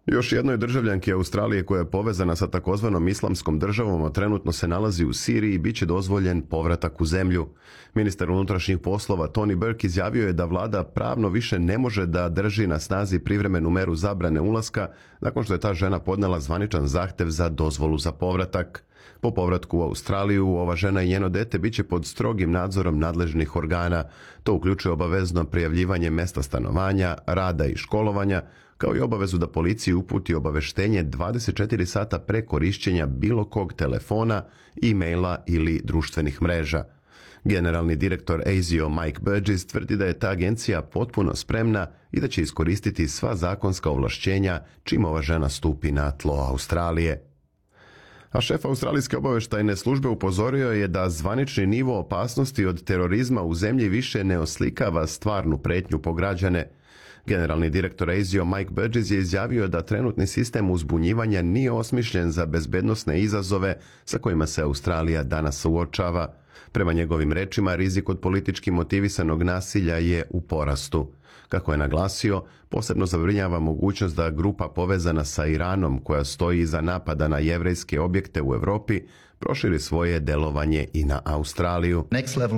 Još jednoj državljanki Australije koja je povezana sa takozvanom islamskom državom, a trenutno se nalazi u Siriji, bit će dozvoljen povratak u zemlju. Ministar unutrašnjih poslova Tony Burke izjavio je da vlada pravno više ne može da drži na snazi privremenu meru zabrane ulaska nakon što je ta žena podnela zvaničan zahtev za dozvolu za povratak. Po povratku u Australiju, ova žena i njeno dete bit će pod strogim nadzorom nadležnih organa. To uključuje obavezno prijavljivanje mesta stanovanja, rada i školovanja, kao i obavezu da policiji uputi obaveštenje 24 sata pre korišćenja bilo kog telefona, e-maila ili društvenih mreža. Generalni direktor ASIO Mike Burgess tvrdi da je ta agencija potpuno spremna i da će iskoristiti sva zakonska ovlašćenja čim ova žena stupi na tlo Australije. A šef australijske obaveštajne službe upozorio je da zvanični nivo opasnosti od terorizma u zemlji više ne oslikava stvarnu pretnju po građane. Generalni direktor ASIO Mike Burgess je izjavio da trenutni sistem uzbunjivanja nije osmišljen za bezbednosne izazove sa kojima se Australija danas suočava. Prema njegovim rečima, rizik od politički motivisanog nasilja je u porastu. Kako je naglasio, posebno zabrinjava mogućnost da grupa povezana sa Iranom, koja stoji iza napada na jevrejske objekte u Europi, proširi svoje delovanje i na Australiju.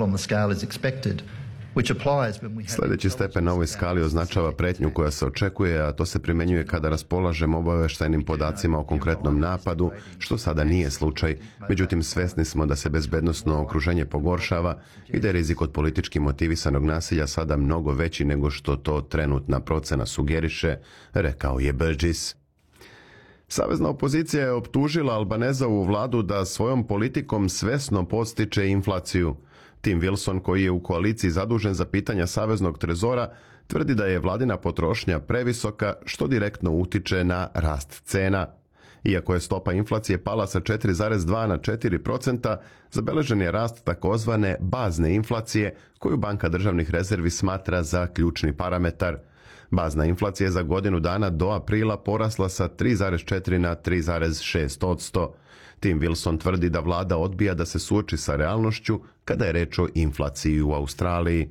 Sljedeći stepen na ovoj skali označava pretnju koja se očekuje, a to se primjenjuje kada raspolažemo obavještajnim podacima o konkretnom napadu, što sada nije slučaj. Međutim, svesni smo da se bezbednosno okruženje pogoršava i da je rizik od politički motivisanog nasilja sada mnogo veći nego što to trenutna procena sugeriše, rekao je Burgess. Savezna opozicija je optužila Albanezovu vladu da svojom politikom svesno podstiče inflaciju. Tim Wilson, koji je u koaliciji zadužen za pitanja saveznog trezora, tvrdi da je vladina potrošnja previsoka, što direktno utiče na rast cena. Iako je stopa inflacije pala sa 4,2 na 4%, zabeležen je rast takozvane bazne inflacije, koju Banka državnih rezervi smatra za ključni parametar. Bazna inflacija je za godinu dana do aprila porasla sa 3,4 na 3,6%. Tim Wilson tvrdi da vlada odbija da se suoči sa realnošću kada je reč o inflaciji u Australiji.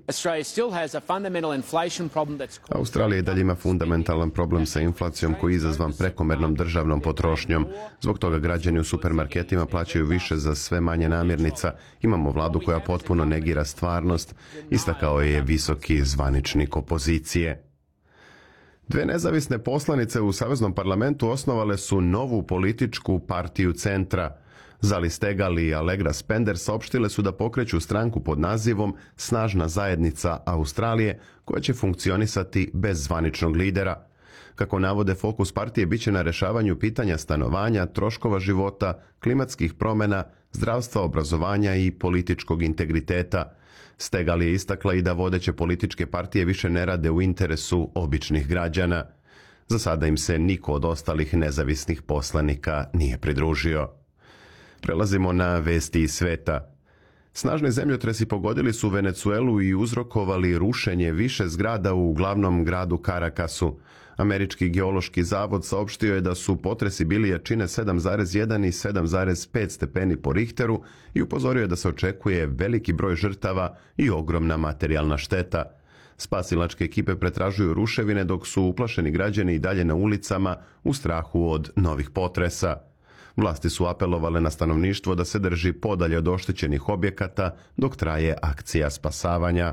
Australija i dalje ima fundamentalan problem sa inflacijom koji je izazvan prekomernom državnom potrošnjom. Zbog toga građani u supermarketima plaćaju više za sve manje namirnica. Imamo vladu koja potpuno negira stvarnost, istakao je visoki zvaničnik opozicije. Dve nezavisne poslanice u Saveznom parlamentu osnovale su novu političku partiju centra. Zali Steggall i Allegra Spender saopštile su da pokreću stranku pod nazivom Snažna zajednica Australije, koja će funkcionisati bez zvaničnog lidera. Kako navode, fokus partije biće na rešavanju pitanja stanovanja, troškova života, klimatskih promjena, zdravstva, obrazovanja i političkog integriteta. Steggall je istakla i da vodeće političke partije više ne rade u interesu običnih građana. Za sada im se niko od ostalih nezavisnih poslanika nije pridružio. Prelazimo na vesti iz sveta. Snažni zemljotresi pogodili su Venecuelu i uzrokovali rušenje više zgrada u glavnom gradu Caracasu. Američki geološki zavod saopštio je da su potresi bili jačine 7,1 i 7,5 stepeni po Richteru i upozorio je da se očekuje veliki broj žrtava i ogromna materijalna šteta. Spasilačke ekipe pretražuju ruševine dok su uplašeni građani i dalje na ulicama u strahu od novih potresa. Vlasti su apelovale na stanovništvo da se drži podalje od oštećenih objekata dok traje akcija spasavanja.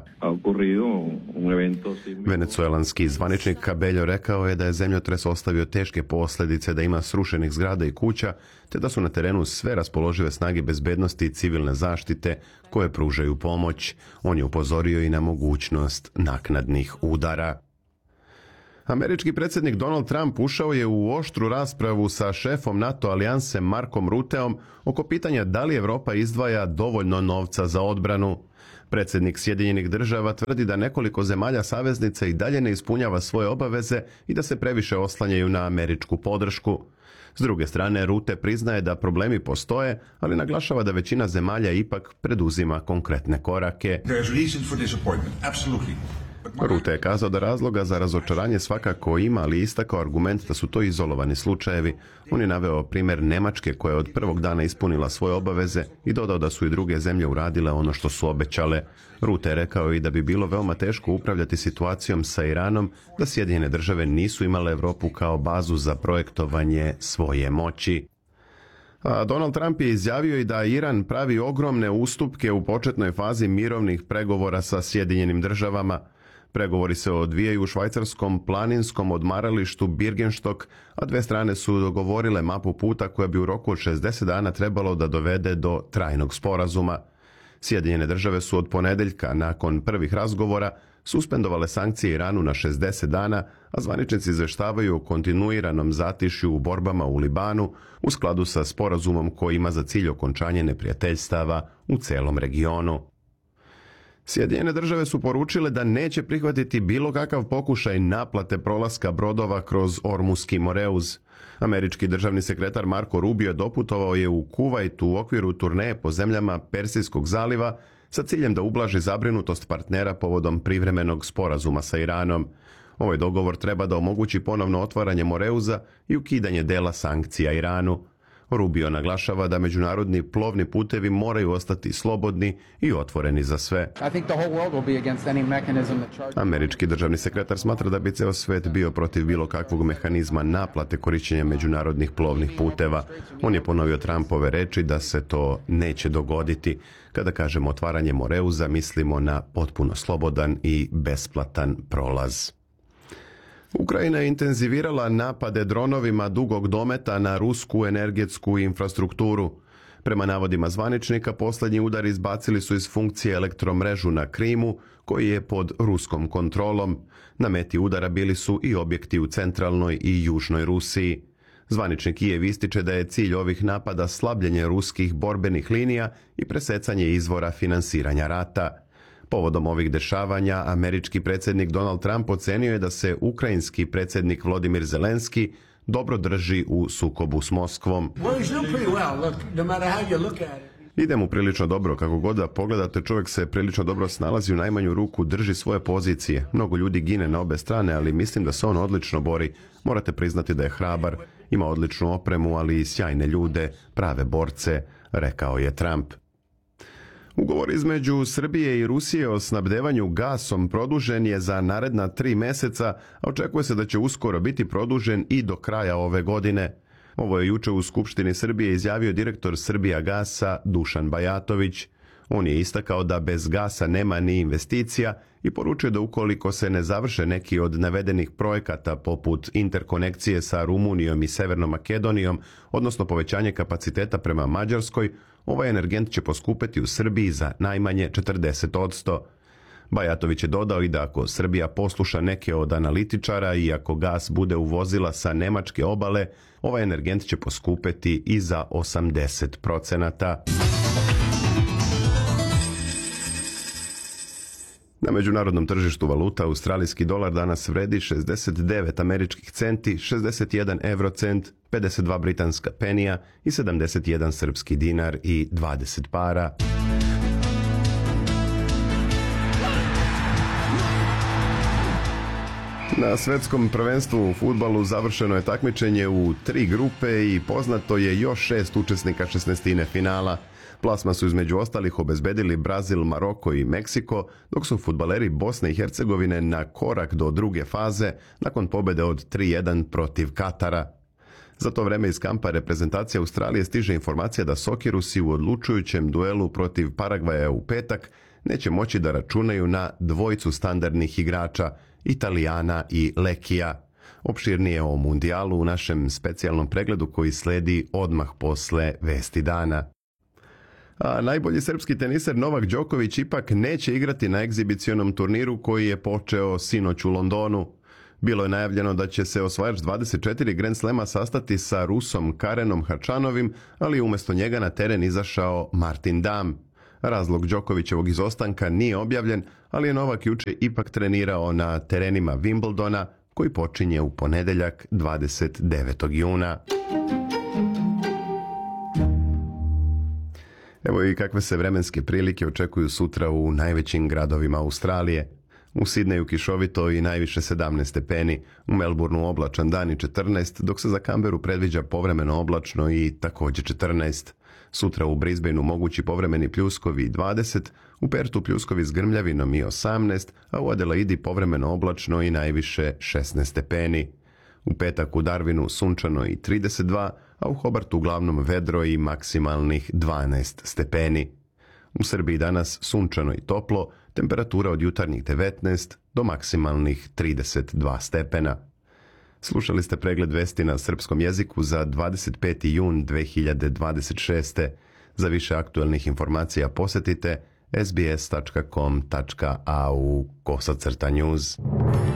Venecuelanski zvaničnik Cabello rekao je da je zemljotres ostavio teške posljedice, da ima srušenih zgrada i kuća, te da su na terenu sve raspoložive snage bezbednosti i civilne zaštite koje pružaju pomoć. On je upozorio i na mogućnost naknadnih udara. Američki predsjednik Donald Trump ušao je u oštru raspravu sa šefom NATO alijanse Markom Ruteom oko pitanja da li Europa izdvaja dovoljno novca za odbranu. Predsjednik Sjedinjenih Država tvrdi da nekoliko zemalja saveznica i dalje ne ispunjava svoje obaveze i da se previše oslanjaju na američku podršku. S druge strane, Rutte priznaje da problemi postoje, ali naglašava da većina zemalja ipak preduzima konkretne korake. Rute je kazao da razloga za razočaranje svakako ima, ali istakao argument da su to izolovani slučajevi. On je naveo primjer Nemačke koja je od prvog dana ispunila svoje obaveze i dodao da su i druge zemlje uradile ono što su obećale. Rute je rekao i da bi bilo veoma teško upravljati situacijom sa Iranom da Sjedinjene države nisu imale Europu kao bazu za projektovanje svoje moći. A Donald Trump je izjavio i da Iran pravi ogromne ustupke u početnoj fazi mirovnih pregovora sa Sjedinjenim državama. Pregovori se odvijaju u švajcarskom planinskom odmaralištu Birgenstock, a dve strane su dogovorile mapu puta koja bi u roku od 60 dana trebalo da dovede do trajnog sporazuma. Sjedinjene države su od ponedeljka, nakon prvih razgovora, suspendovale sankcije Iranu na 60 dana, a zvaničnici izveštavaju o kontinuiranom zatišju u borbama u Libanu u skladu sa sporazumom koji ima za cilj okončanje neprijateljstava u celom regionu. Sjedinjene države su poručile da neće prihvatiti bilo kakav pokušaj naplate prolaska brodova kroz Ormuski Moreuz. Američki državni sekretar Marco Rubio doputovao je u Kuvajt u okviru turneje po zemljama Persijskog zaliva sa ciljem da ublaži zabrinutost partnera povodom privremenog sporazuma sa Iranom. Ovaj dogovor treba da omogući ponovno otvaranje Moreuza i ukidanje dela sankcija Iranu. Rubio naglašava da međunarodni plovni putevi moraju ostati slobodni i otvoreni za sve. Američki državni sekretar smatra da bi ceo svet bio protiv bilo kakvog mehanizma naplate korišćenja međunarodnih plovnih puteva. On je ponovio Trumpove reči da se to neće dogoditi. Kada kažemo otvaranje Moreuza, mislimo na potpuno slobodan i besplatan prolaz. Ukrajina je intenzivirala napade dronovima dugog dometa na rusku energetsku infrastrukturu. Prema navodima zvaničnika, posljednji udari izbacili su iz funkcije elektromrežu na Krimu, koji je pod ruskom kontrolom. Na meti udara bili su i objekti u centralnoj i južnoj Rusiji. Zvaničnik Kijev ističe da je cilj ovih napada slabljenje ruskih borbenih linija i presecanje izvora finansiranja rata. Povodom ovih dešavanja, američki predsjednik Donald Trump ocenio je da se ukrajinski predsjednik Volodymyr Zelenski dobro drži u sukobu s Moskvom. Ide mu prilično dobro, kako god da pogledate, čovjek se prilično dobro snalazi, u najmanju ruku drži svoje pozicije. Mnogo ljudi gine na obe strane, ali mislim da se on odlično bori. Morate priznati da je hrabar, ima odličnu opremu, ali i sjajne ljude, prave borce, rekao je Trump. Ugovor između Srbije i Rusije o snabdevanju gasom produžen je za naredna 3 meseca, a očekuje se da će uskoro biti produžen i do kraja ove godine. Ovo je juče u Skupštini Srbije izjavio direktor Srbijagasa Dušan Bajatović. On je istakao da bez gasa nema ni investicija i poručio da ukoliko se ne završe neki od navedenih projekata poput interkonekcije sa Rumunijom i Severnom Makedonijom, odnosno povećanje kapaciteta prema Mađarskoj, ovaj energent će poskupeti u Srbiji za najmanje 40%. Bajatović je dodao i da ako Srbija posluša neke od analitičara i ako gas bude uvozila sa nemačke obale, ovaj energent će poskupeti i za 80%. Na međunarodnom tržištu valuta australijski dolar danas vredi 69 američkih centi, 61 eurocent, 52 britanska penija i 71 srpski dinar i 20 para. Na svetskom prvenstvu u fudbalu završeno je takmičenje u 3 grupe i poznato je još 6 učesnika 16. finala. Plasman su između ostalih obezbedili Brazil, Maroko i Meksiko, dok su fudbaleri Bosne i Hercegovine na korak do druge faze nakon pobjede od 3:1 protiv Katara. Za to vreme iz kampa reprezentacije Australije stiže informacija da Sokerusi u odlučujućem duelu protiv Paragvaja u petak neće moći da računaju na dvojicu standardnih igrača, Italijana i Lekija. Opširnije o mundijalu u našem specijalnom pregledu koji sledi odmah posle vesti dana. A najbolji srpski teniser Novak Đoković ipak neće igrati na egzibicionom turniru koji je počeo sinoć u Londonu. Bilo je najavljeno da će se osvajač 24 Grand Slema sastati sa Rusom Karenom Hačanovim, ali umjesto njega na teren izašao Martin Dam. Razlog Đokovićevog izostanka nije objavljen, ali je Novak juče ipak trenirao na terenima Wimbledona, koji počinje u ponedeljak 29. juna. Evo i kakve se vremenske prilike očekuju sutra u najvećim gradovima Australije. U Sidneju kišovito i najviše 17 stepeni, u Melbourneu oblačan dan i 14, dok se za Canberu predviđa povremeno oblačno i također 14. Sutra u Brisbaneu mogući povremeni pljuskovi 20, u Pertu pljuskovi s grmljavinom i 18, a u Adelaidi povremeno oblačno i najviše 16 stepeni. U petak u Darwinu sunčano i 32, a u Hobartu uglavnom vedro i maksimalnih 12 stepeni. U Srbiji danas sunčano i toplo, temperatura od jutarnjih 19 do maksimalnih 32 stepena. Slušali ste pregled vesti na srpskom jeziku za 25. jun 2026. Za više aktuelnih informacija posjetite sbs.com.au/news.